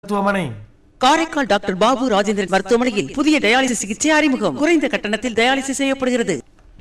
மருத்துவமனை காரைக்கால் டாக்டர் பாபு ராஜேந்திரன் மருத்துவமனையில் புதிய டயாலிசிஸ் சிகிச்சை அறிமுகம். குறைந்த கட்டணத்தில் டயாலிசிஸ் செய்யப்படுகிறது.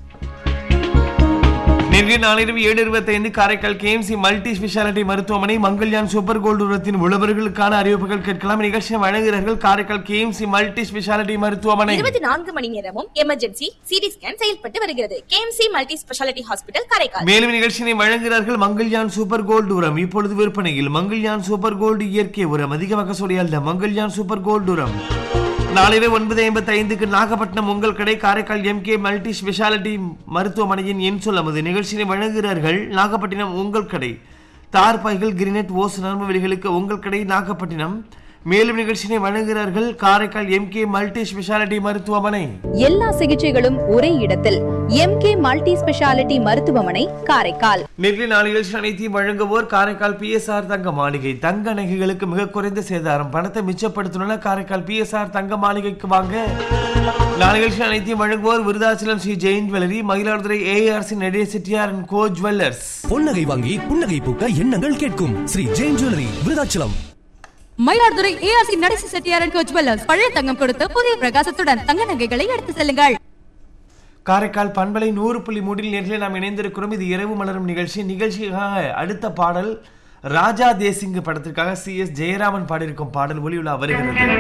நேற்று நாளிரவு 7:25 காரைக்கால் KMC மல்டி ஸ்பெஷாலிட்டி மருத்துவமனை மங்கள்யான் சூப்பர் கோல்டு உரத்தின் உழவர்களுக்கான அறிவிப்புகள் கேட்கலாம். நிகழ்ச்சியை வழங்குகிறார்கள் காரைக்கால் KMC மல்டி ஸ்பெஷாலிட்டி மருத்துவமனை. 24 மணி நேரமும் எமர்ஜென்சி சிடி ஸ்கேன் செயல்பட்டு வருகிறது. KMC multi speciality hospital Karaikal. மேலும் நிகழ்ச்சியை வழங்குகிறார்கள் மங்கள்யான் சூப்பர் கோல்டு உரம். இப்பொழுது விற்பனையில் மங்கள்யான் சூப்பர் கோல்டு இயற்கை உரம். அதிக மகசூல் அல்ல மங்கள்யான் சூப்பர் கோல்டு உரம். நாளிரவு 9:55 நாகப்பட்டினம் உங்கள் கடை காரைக்கால் MK மல்டி ஸ்பெஷாலிட்டி மருத்துவமனையின் எண் சொல்லுவது. நிகழ்ச்சியை வழங்குகிறார்கள் நாகப்பட்டினம் உங்கள் கடை தார்பாய்கள் கிரினெட் ஓஸ் நரம்பு வெளிகளுக்கு உங்கள் கடை நாகப்பட்டினம். மேலும் நிகழ்ச்சியை வழங்குகிறார்கள் காரைக்கால் MK மல்டி ஸ்பெஷாலிட்டி மருத்துவமனை. எல்லா சிகிச்சைகளும் ஒரே இடத்தில் MK மல்டி ஸ்பெஷாலிட்டி மருத்துவமனை காரைக்கால். நேற்று நிகழ்ச்சி அனைத்தையும் வழங்குவோர் காரைக்கால் PSR தங்க மாளிகை. தங்க நகைகளுக்கு மிக குறைந்த சேதாரம். பணத்தை மிச்சப்படுத்தணும்னா காரைக்கால் PSR தங்க மாளிகைக்கு வாங்க. நிகழ்ச்சி அனைத்தையும் வழங்குவோர் Virudhachalam Sri Jain jewellery, Mayiladuthurai ARC நடே Chettiar and go jewellers. பொன்னகை வாங்கி புன்னகை பூக்க எண்ணங்கள் கேட்கும் Sri Jain jewellery Virudhachalam. Mayiladuthurai ARC Natesa Chettiar and go jewellers. பழைய தங்கம் கொடுத்து புதிய பிரகாசத்துடன் தங்க நகைகளை எடுத்து செல்லுங்கள். காரைக்கால் பண்பலை 100.3 நேரில் நாம் இணைந்திருக்கிறோம். இது இரவு மலரும் நிகழ்ச்சிக்காக அடுத்த பாடல் ராஜா தேசிங்கு படத்திற்காக CS ஜெயராமன் பாடியிருக்கும் பாடல் ஒலியுலா வருகிறது.